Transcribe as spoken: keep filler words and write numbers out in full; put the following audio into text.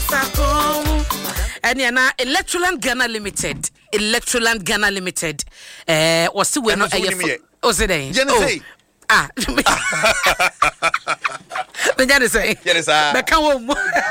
And yana Electroland Ghana Limited. Electroland Ghana Limited. Eh, what's the winner? Oh, say oh. Ah. The Janny say. Yes, sir. The come